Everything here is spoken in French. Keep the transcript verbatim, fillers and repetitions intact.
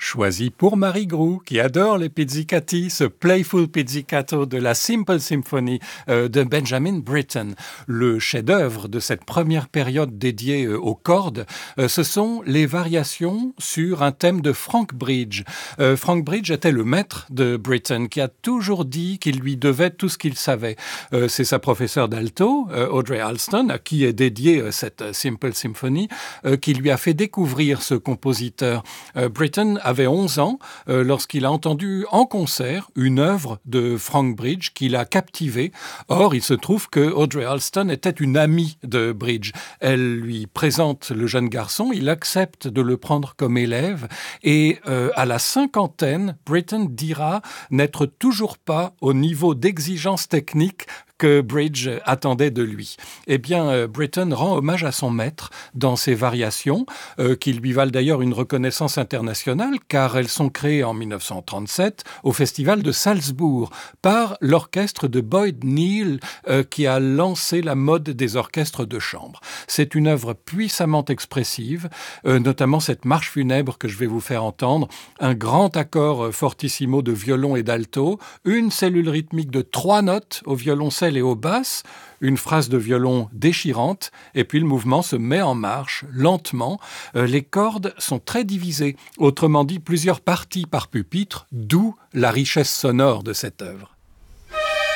choisi pour Marie Grou, qui adore les pizzicati, ce playful pizzicato de la Simple Symphony euh, de Benjamin Britten. Le chef-d'œuvre de cette première période dédiée euh, aux cordes, euh, ce sont les variations sur un thème de Frank Bridge. Euh, Frank Bridge était le maître de Britten, qui a toujours dit qu'il lui devait tout ce qu'il savait. Euh, c'est sa professeure d'alto, euh, Audrey Alston, à qui est dédiée euh, cette euh, Simple Symphony, euh, qui lui a fait découvrir ce compositeur. Euh, Britten avait onze ans euh, lorsqu'il a entendu en concert une œuvre de Frank Bridge qui l'a captivé. Or, il se trouve que Audrey Alston était une amie de Bridge. Elle lui présente le jeune garçon, il accepte de le prendre comme élève et euh, à la cinquantaine, Britten dira n'être toujours pas au niveau d'exigence technique que Bridge attendait de lui. Eh bien, euh, Britten rend hommage à son maître dans ses variations, euh, qui lui valent d'ailleurs une reconnaissance internationale, car elles sont créées en dix-neuf cent trente-sept au Festival de Salzbourg par l'orchestre de Boyd Neal, euh, qui a lancé la mode des orchestres de chambre. C'est une œuvre puissamment expressive, euh, notamment cette marche funèbre que je vais vous faire entendre, un grand accord fortissimo de violon et d'alto, une cellule rythmique de trois notes au violoncelle et aux basses, une phrase de violon déchirante, et puis le mouvement se met en marche lentement. Euh, les cordes sont très divisées, autrement dit plusieurs parties par pupitre, d'où la richesse sonore de cette œuvre.